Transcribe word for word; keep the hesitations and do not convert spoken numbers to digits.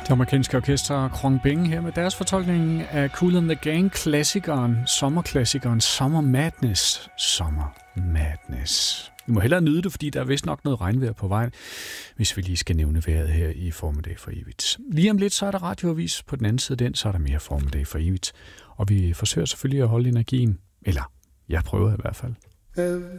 Det amerikanske orkester Khruangbin her med deres fortolkning af Kool and the Gang-klassikeren, sommerklassikeren Summer Madness. Summer Madness. Vi må hellere nyde det, fordi der er vist nok noget regnvejr på vej, hvis vi lige skal nævne vejret her i Formiddag for evigt. Lige om lidt, så er der radioavis. På den anden side den, så er der mere Formiddag for evigt. Og vi forsøger selvfølgelig at holde energien. Eller, jeg prøver i hvert fald.